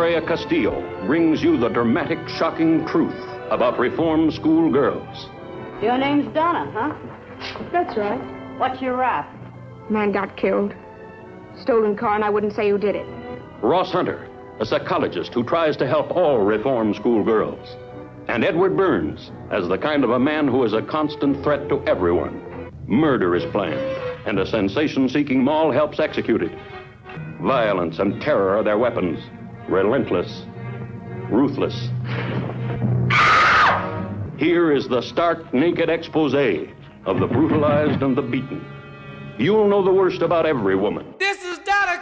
Gloria Castillo brings you the dramatic, shocking truth about reform school girls. Your name's Donna, huh? That's right. What's your rap? Man got killed. Stolen car, and I wouldn't say who did it. Ross Hunter, a psychologist who tries to help all reform school girls. And Edward Burns, as the kind of a man who is a constant threat to everyone. Murder is planned, and a sensation-seeking mall helps execute it. Violence and terror are their weapons. Relentless, ruthless. Here is the stark, naked expose of the brutalized and the beaten. You'll know the worst about every woman.